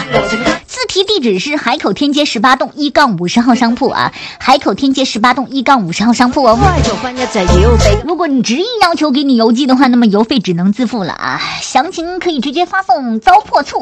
自提地址是海口天街18栋1-50号商铺啊，海口天街18栋1-50号商铺哦。如果你执意要求给你邮寄的话，那么邮费只能自付了啊，详情可以直接发送糟粕醋。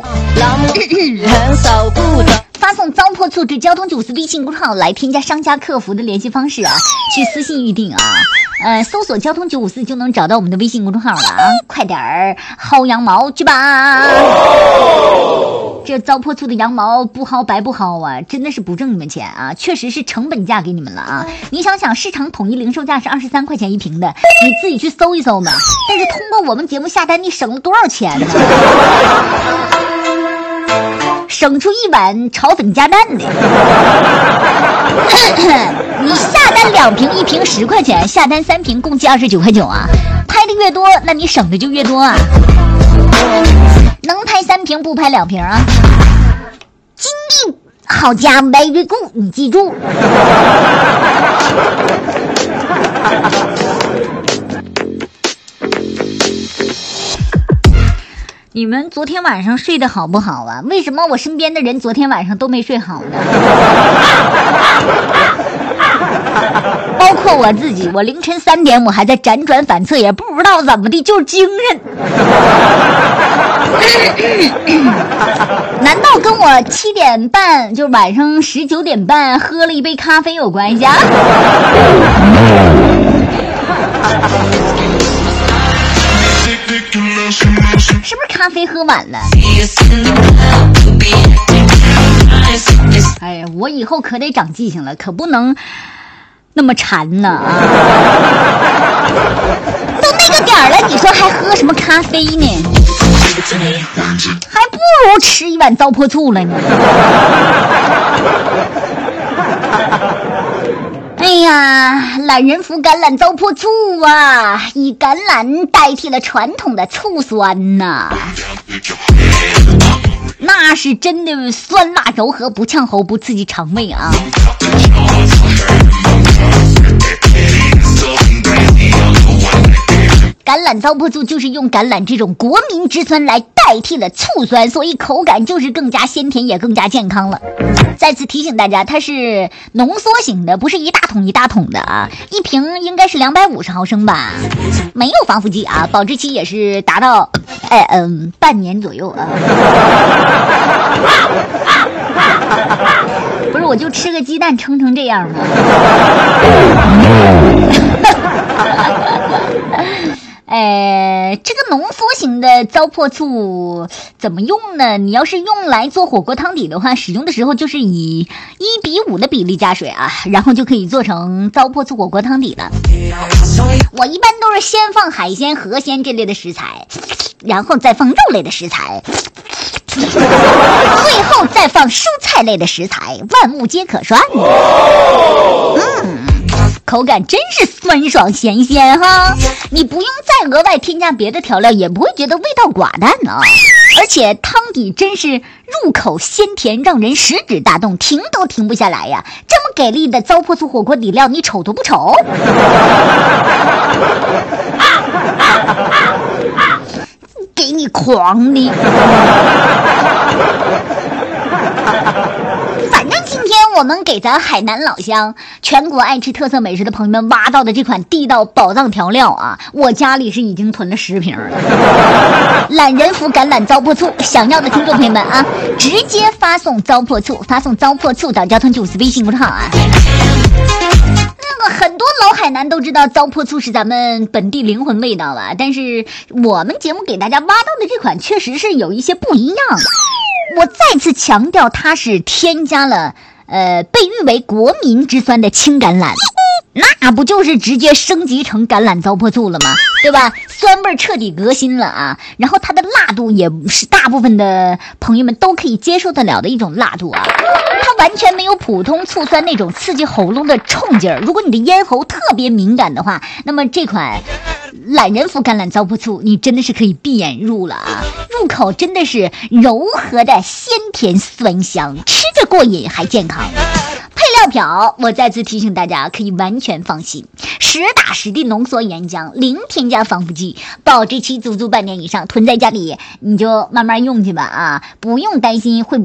发送糟粕醋至交通954微信公众号来添加商家客服的联系方式啊，去私信预定啊。搜索交通954就能找到我们的微信公众号了啊，快点儿薅羊毛去吧。这糟粕醋的羊毛不薅白不薅啊，真的是不挣你们钱啊，确实是成本价给你们了啊。你想想，市场统一零售价是23块钱一瓶的，你自己去搜一搜嘛。但是通过我们节目下单，你省了多少钱呢？省出一碗炒粉加蛋的。你下单2瓶，1瓶10块钱，下单3瓶共计29块9啊。拍的越多，那你省的就越多啊。能拍3瓶不拍2瓶啊。金币好家 very good， 你记住。你们昨天晚上睡得好不好啊？为什么我身边的人昨天晚上都没睡好呢？包括我自己，我凌晨3点我还在辗转反侧，也不知道怎么的，就是精神。难道跟我7点半就晚上19点半喝了一杯咖啡有关系啊？是不是咖啡喝晚了？哎呀，我以后可得长记性了，可不能那么馋呢啊！都那个点儿了，你说还喝什么咖啡呢？还不如吃一碗糟粕醋了呢。哎呀，懒人服橄榄糟粕醋啊，以橄榄代替了传统的醋酸呐，那是真的酸辣柔和，不呛喉，不刺激肠胃啊。橄榄糟粕醋就是用橄榄这种国民之酸来代替了醋酸，所以口感就是更加鲜甜，也更加健康了。再次提醒大家，它是浓缩型的，不是一大桶一大桶的啊，一瓶应该是250毫升吧，没有防腐剂啊，保质期也是达到半年左右啊。不是，我就吃个鸡蛋撑成这样吗？这个浓缩型的糟粕醋怎么用呢？你要是用来做火锅汤底的话，使用的时候就是以1:5的比例加水啊，然后就可以做成糟粕醋火锅汤底了。我一般都是先放海鲜、河鲜这类的食材，然后再放肉类的食材，最后再放蔬菜类的食材，万物皆可涮。口感真是酸爽咸鲜哈！你不用再额外添加别的调料，也不会觉得味道寡淡啊。而且汤底真是入口鲜甜，让人食指大动，停都停不下来呀！这么给力的糟粕醋火锅底料，你瞅都不瞅？给你狂的！反正今天我们给咱海南老乡、全国爱吃特色美食的朋友们挖到的这款地道宝藏调料啊，我家里是已经囤了10瓶了。懒人服橄榄糟粕醋，想要的听众朋友们啊，直接发送糟粕醋，发送糟粕醋到交通954微信公众号啊。那个很多老海南都知道糟粕醋是咱们本地灵魂味道了，但是我们节目给大家挖到的这款确实是有一些不一样。我再次强调，它是添加了被誉为国民之酸的青橄榄，那不就是直接升级成橄榄糟粕醋了吗？对吧？酸味彻底革新了啊！然后它的辣度也是大部分的朋友们都可以接受得了的一种辣度啊，它完全没有普通醋酸那种刺激喉咙的冲劲儿。如果你的咽喉特别敏感的话，那么这款懒人服橄榄糟粕醋你真的是可以闭眼入了啊！入口真的是柔和的鲜甜酸香，吃着过瘾还健康。配料表我再次提醒大家，可以完全放心，实打实的浓缩原浆，零添加防腐剂，保质期足足半年以上，囤在家里你就慢慢用去吧啊，不用担心会